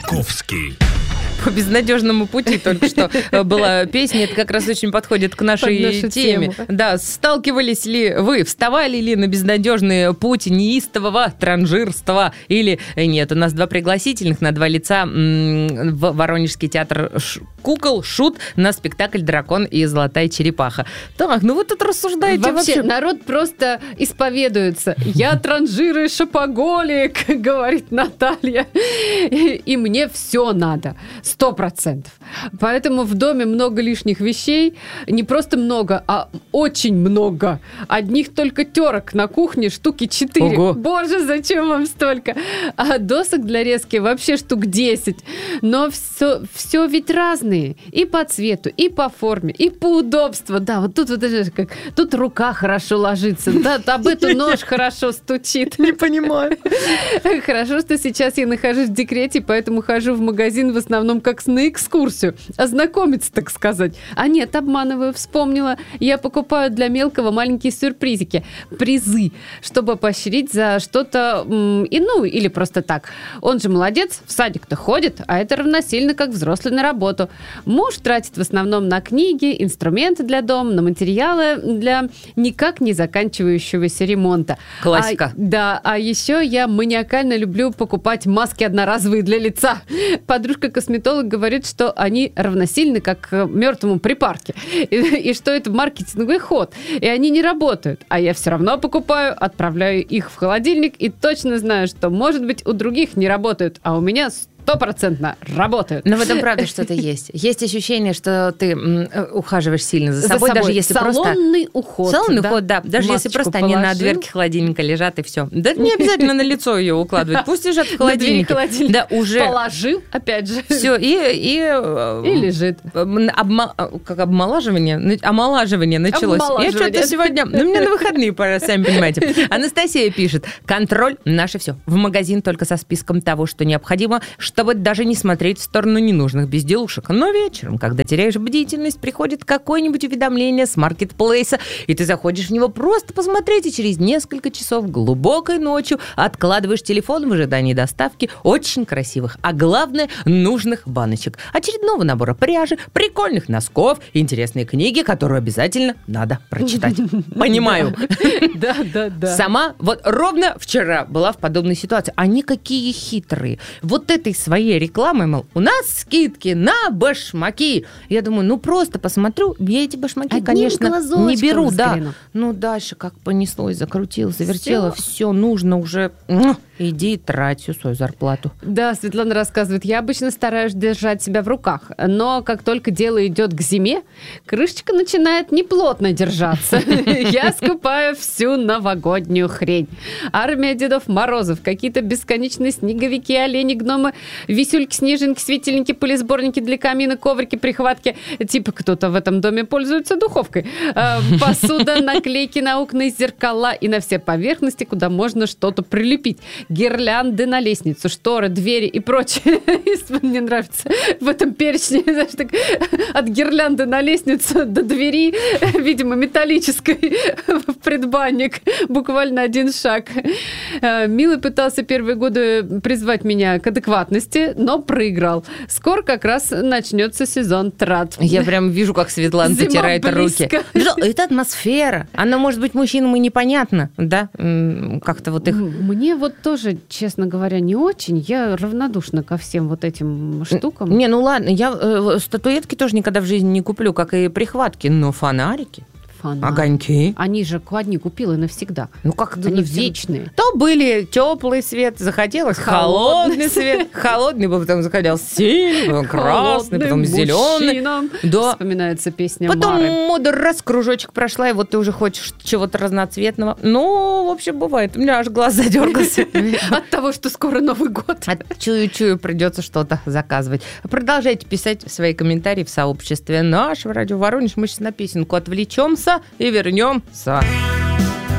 Маяковский. По безнадежному пути только что была песня. Это как раз очень подходит к нашей теме. Да, сталкивались ли вы, вставали ли на безнадежный путь неистового транжирства? Или нет, у нас 2 пригласительных на 2 лица в Воронежский театр кукол «Шут» на спектакль «Дракон и золотая черепаха». Так, ну вы тут рассуждаете вообще. Народ просто исповедуется. Я транжир и шопоголик, говорит Наталья. И мне все надо. 100%. Поэтому в доме много лишних вещей. Не просто много, а очень много. Одних только терок на кухне штуки 4. Ого. Боже, зачем вам столько? А досок для резки вообще штук 10. Но все ведь разные. И по цвету, и по форме, и по удобству. Да, вот тут вот это как... Тут рука хорошо ложится. Да, об эту нож хорошо стучит. Не понимаю. Хорошо, что сейчас я нахожусь в декрете, поэтому хожу в магазин в основном как на экскурсию. Ознакомиться, так сказать. А нет, обманываю, вспомнила. Я покупаю для мелкого маленькие сюрпризики. Призы, чтобы поощрить за что-то, или просто так. Он же молодец, в садик-то ходит, а это равносильно как взрослый на работу. Муж тратит в основном на книги, инструменты для дома, на материалы для никак не заканчивающегося ремонта. Классика. А еще я маниакально люблю покупать маски одноразовые для лица. Подружка-косметолог говорит, что они равносильны как мертвому припарке. И что это маркетинговый ход. И они не работают. А я все равно покупаю, отправляю их в холодильник и точно знаю, что, может быть, у других не работают, а у меня 100% работают. Но в этом правда что-то есть. Есть ощущение, что ты ухаживаешь сильно за собой, даже если салонный уход. Салонный уход, да. Даже если просто они на дверке холодильника лежат, и все. Да не обязательно на лицо ее укладывать. Пусть лежат в холодильнике. Да, уже положил, опять же. Все, и лежит. Омолаживание началось. Я что-то сегодня... мне на выходные пора, сами понимаете. Анастасия пишет. Контроль – наше все. В магазин только со списком того, что необходимо, чтобы даже не смотреть в сторону ненужных безделушек. Но вечером, когда теряешь бдительность, приходит какое-нибудь уведомление с маркетплейса, и ты заходишь в него просто посмотреть, и через несколько часов глубокой ночью откладываешь телефон в ожидании доставки очень красивых, а главное, нужных баночек, очередного набора пряжи, прикольных носков, интересные книги, которую обязательно надо прочитать. Понимаю. Да. Сама вот ровно вчера была в подобной ситуации. Они какие хитрые. Вот этой своей рекламой, мол, у нас скидки на башмаки. Я думаю, просто посмотрю, я эти башмаки, конечно, не беру, да. Ну, дальше как понеслось, закрутилось, завертело, все нужно уже... Иди и трать всю свою зарплату. Да, Светлана рассказывает, я обычно стараюсь держать себя в руках, но как только дело идет к зиме, крышечка начинает неплотно держаться. Я скупаю всю новогоднюю хрень. Армия Дедов Морозов, какие-то бесконечные снеговики, олени, гномы, висюльки, снежинки, светильники, пылесборники для камина, коврики, прихватки. Типа кто-то в этом доме пользуется духовкой. Посуда, наклейки на окна, зеркала и на все поверхности, куда можно что-то прилепить. Гирлянды на лестницу, шторы, двери и прочее. Мне нравится в этом перечне, знаешь, так, от гирлянды на лестницу до двери, видимо, металлической, в предбанник. Буквально один шаг. Милый пытался первые годы призвать меня к адекватности, но проиграл. Скоро как раз начнется сезон трат. Я прям вижу, как Светлана потирает руки. Это атмосфера. Она может быть мужчинам и непонятна, да? Как-то вот их... Мне вот тоже, честно говоря, не очень. Я равнодушна ко всем вот этим штукам. Не, ну ладно, я статуэтки тоже никогда в жизни не куплю, как и прихватки, но фонарики. Огоньки. Они же одни купила навсегда. Ну как они вечные. То были теплый свет, захотелось холодный свет. Холодный был, потом захотелось синий, потом красный, потом зеленый. Да. Вспоминается песня потом Мары. Мода раз кружочек прошла, и вот ты уже хочешь чего-то разноцветного. Ну, в общем, бывает. У меня аж глаз задергался. От того, что скоро Новый год. Чую, придется что-то заказывать. Продолжайте писать свои комментарии в сообществе нашего радио Воронеж. Мы сейчас на песенку отвлечемся и вернемся.